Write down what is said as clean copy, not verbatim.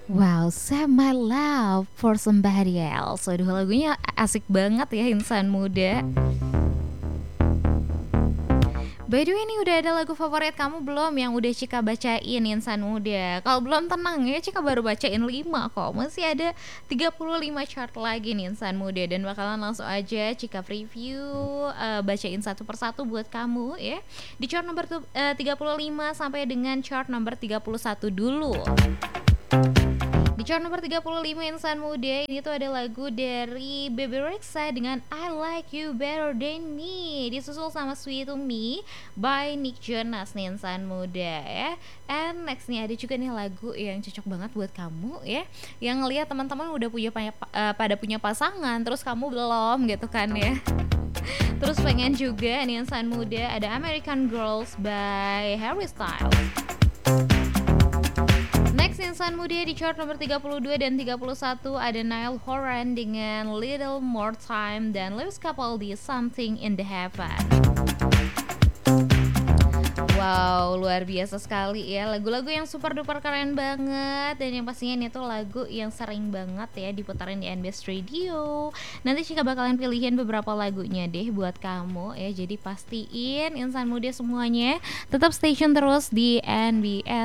Wow, Save My Love for Somebody Else. Waduh, lagunya asik banget ya, insan muda. By the way, ini udah ada lagu favorit kamu belum yang udah Cika bacain, insan muda? Kalau belum, tenang ya, Cika baru bacain 5 kok. Masih ada 35 chart lagi nih, insan muda. Dan bakalan langsung aja Cika preview, bacain satu persatu buat kamu ya. Di chart nomor 35 sampai dengan chart nomor 31 dulu. Di chart nomor 35, insan muda, ini tuh ada lagu dari Bebe Rexha dengan I Like You Better Than Me, disusul sama Sweet To Me by Nick Jonas nih, insan muda ya. And next nih ada juga nih lagu yang cocok banget buat kamu ya, yang ngelihat teman-teman udah pada punya pasangan, terus kamu belum gitu kan ya. Terus pengen juga nih, insan muda, ada American Girls by Harry Styles. Next, insan muda, di chart nomor 32 dan 31 ada Niall Horan dengan Little More Time dan Lewis Capaldi Something in the Heaven. Wow, luar biasa sekali ya, lagu-lagu yang super duper keren banget. Dan yang pastinya ini tuh lagu yang sering banget ya diputarin di NBS Radio. Nanti Cika bakalan pilihin beberapa lagunya deh buat kamu ya. Jadi pastiin insan muda semuanya tetap stay tune terus di NBS